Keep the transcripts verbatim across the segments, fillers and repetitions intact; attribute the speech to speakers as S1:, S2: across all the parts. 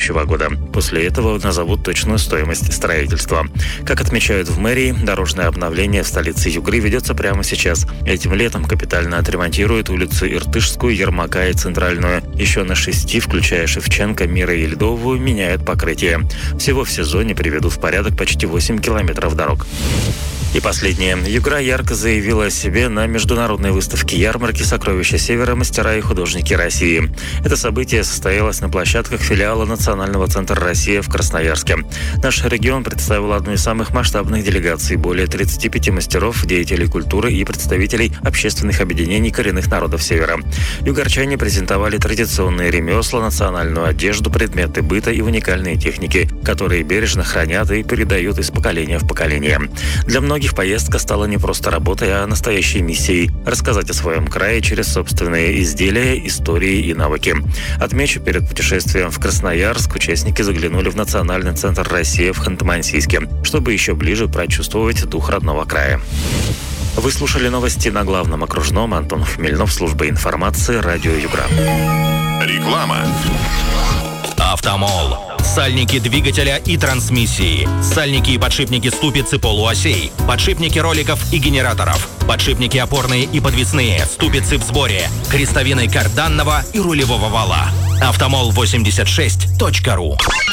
S1: следующего года. После этого назовут точную стоимость строительства. Как отмечают в мэрии, дорожное обновление в столице Югры ведется прямо сейчас. Этим летом капитально отремонтируют улицы Иртышскую, Ермака и Центральную. Еще на шести, включая Шевченко, Мира и Ледовую, меняют покрытие. Всего в сезоне приведут в порядок почти восемь километров дорог. И последнее. Югра ярко заявила о себе на международной выставке ярмарки «Сокровища Севера. Мастера и художники России». Это событие состоялось на площадках филиала Национального центра «Россия» в Красноярске. Наш регион представил одну из самых масштабных делегаций – более тридцати пяти мастеров, деятелей культуры и представителей общественных объединений коренных народов Севера. Югорчане презентовали традиционные ремесла, национальную одежду, предметы быта и уникальные техники, которые бережно хранят и передают из поколения в поколение. Для многих Многих поездка стала не просто работой, а настоящей миссией – рассказать о своем крае через собственные изделия, истории и навыки. Отмечу, перед путешествием в Красноярск участники заглянули в Национальный центр «Россия» в Ханты-Мансийске, чтобы еще ближе прочувствовать дух родного края. Вы слушали новости на главном окружном. Антон Хмельнов, служба информации, радио Югра.
S2: Реклама.
S3: Автомол. Сальники двигателя и трансмиссии. Сальники и подшипники ступиц и полуосей. Подшипники роликов и генераторов. Подшипники опорные и подвесные. Ступицы в сборе. Крестовины карданного и рулевого вала. автомол восемьдесят шесть точка ру.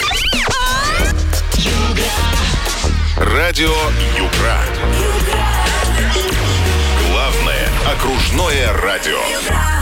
S2: Радио Югра. Главное окружное радио.